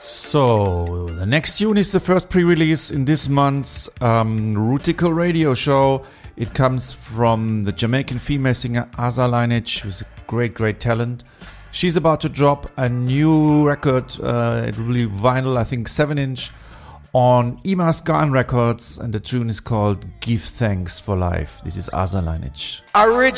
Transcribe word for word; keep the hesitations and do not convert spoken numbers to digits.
So, the next tune is the first pre-release in this month's um, Rutical radio show. It comes from the Jamaican female singer Aza Lineage, who's a great, great talent. She's about to drop a new record, uh, it will be vinyl, I think seven inch, on Imas Garn Records, and the tune is called Give Thanks for Life. This is Aza Lineage.